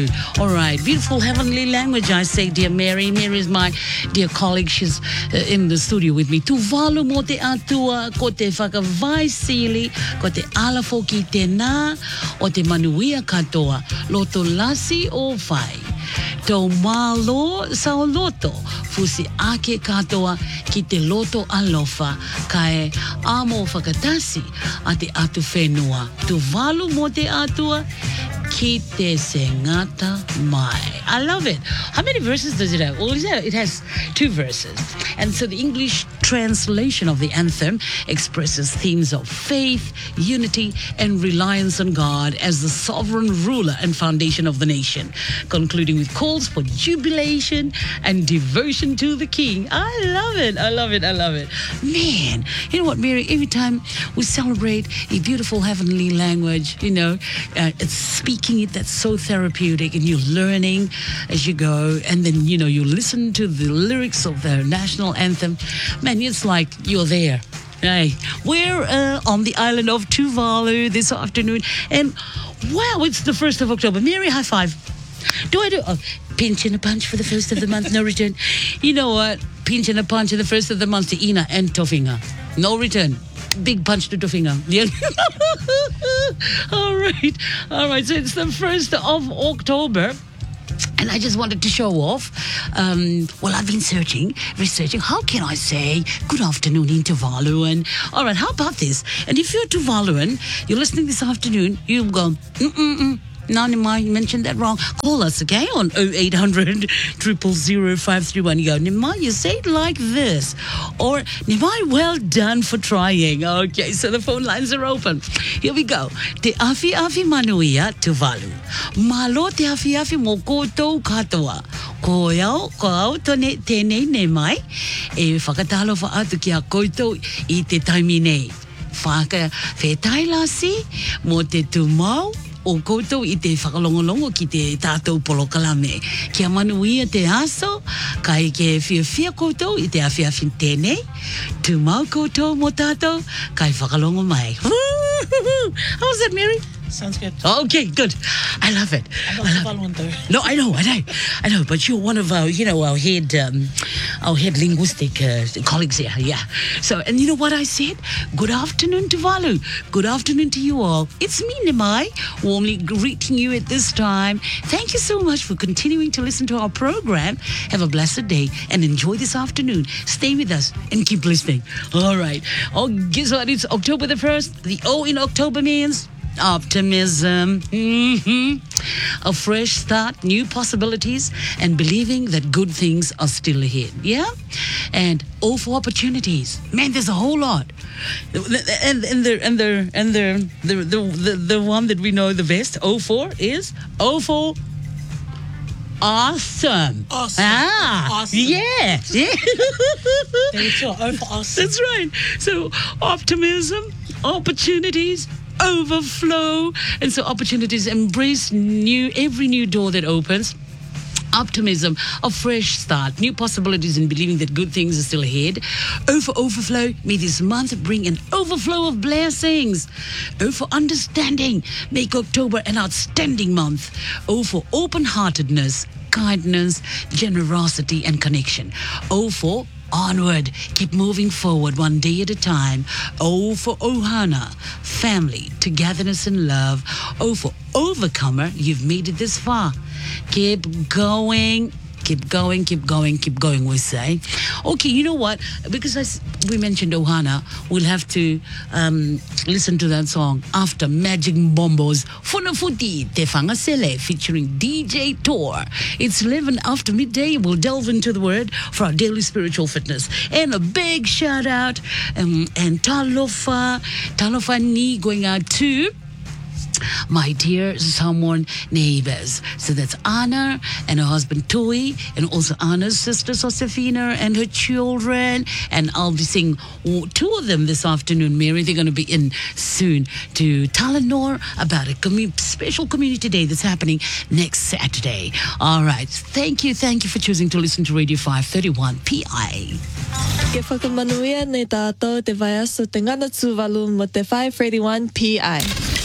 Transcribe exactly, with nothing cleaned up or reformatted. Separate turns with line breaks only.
All right, beautiful heavenly language, I say, dear Mary. Mary is my dear colleague. She's uh, in the studio with me. Tuvalu mo te atua, ko te whakavaisili, ko te alafo ki te nā, o te manuia katoa, loto lasi o whai. Tau malo sao loto, fusi ake katoa ki te loto alofa, kae amo whakatasi a te atu whenua. Tuvalu mo te atua, ki te sengata mai. I love it. How many verses does it have? Well, it has two verses. And so the English translation of the anthem expresses themes of faith, unity, and reliance on God as the sovereign ruler and foundation of the nation, concluding with calls for jubilation and devotion to the King. I love it. I love it. I love it. Man, you know what, Mary? Every time we celebrate a beautiful heavenly language, you know, uh, it's speaking it that's so therapeutic, and you're learning as you go, and then, you know, you listen to the lyrics of the national anthem. Man, it's like you're there. Hey, we're uh, on the island of Tuvalu this afternoon, and wow, it's the first of October. Mary, high five. Do I do a pinch and a punch for the first of the month? No return. You know what? Pinch and a punch in the first of the month to Ina and Tofinga. No return. Big punch to Tofinga. Yeah. All right. All right. So it's the first of October. And I just wanted to show off. Um, well, I've been searching, researching. How can I say good afternoon in Tuvaluan? All right, how about this? And if you're Tuvaluan, you're listening this afternoon, you go, mm-mm-mm. No, Nimai, you mentioned that wrong. Call us, okay, on oh eight hundred, zero zero zero, five three one. You go, Nimai, you say it like this. Or, Nimai, well done for trying. Okay, so the phone lines are open. Here we go. Te afi afi manuia Tuvalu. Malo te afi afi mo koutou katoa. Ko iau, ko au tone tēnei ne mai. E whakatalo wha atu ki a koutou i te taimi nei. Whaka whetai lasi mo te tumau. O koutou i te whakalongolongo ki te tātou polokalame. Kia manuia te aso, kai ke whia whia koutou i te awhiawhi tēnei. Tu mau koutou mo tātou, kai whakalongo mai. How's that, Mary?
Sounds good.
Okay, good. I love it.
I'm not
I
love one though.
No, I know, I know, I know. But you're one of our, you know, our head, um, our head linguistic uh, colleagues here. Yeah. So, and you know what I said? Good afternoon, Tuvalu. Good afternoon to you all. It's me, Nimai, warmly greeting you at this time. Thank you so much for continuing to listen to our program. Have a blessed day and enjoy this afternoon. Stay with us and keep listening. All right. Oh, guess what? It's October the first. The O in October means optimism, mm-hmm. a fresh start, new possibilities, and believing that good things are still ahead. Yeah, and O for opportunities. Man, there's a whole lot. And and the and the and the the the the, the one that we know the best, O for, is O for awesome.
Awesome.
Ah,
Awesome.
yes. Yeah.
There you go. Oh, for awesome.
That's right. So optimism, opportunities, overflow, and so opportunities, embrace new every new door that opens. Optimism, a fresh start, new possibilities, and believing that good things are still ahead. O for overflow, may this month bring an overflow of blessings. O for understanding, make October an outstanding month. O for open-heartedness, kindness, generosity, and connection. O for onward, keep moving forward one day at a time. O for Ohana, family, togetherness and love. O for overcomer, you've made it this far. Keep going, keep going, keep going, keep going, we say. Okay, you know what? Because as we mentioned Ohana, we'll have to um, listen to that song after Magic Bombo's Funafuti Te Whangasele featuring D J Tor. It's eleven after midday. We'll delve into the word for our daily spiritual fitness. And a big shout out um, and talofa, talofa ni going out to my dear Samoan neighbors. So that's Anna and her husband Tui, and also Anna's sister Josefina and her children. And I'll be seeing two of them this afternoon, Mary. They're going to be in soon to tell more about a commu- special community day that's happening next Saturday. All right. Thank you. Thank you for choosing to listen to Radio five thirty-one P I.
Ke whakamanuia nei tātou te vai aso te ngana Tuvalu mo te five thirty-one P I.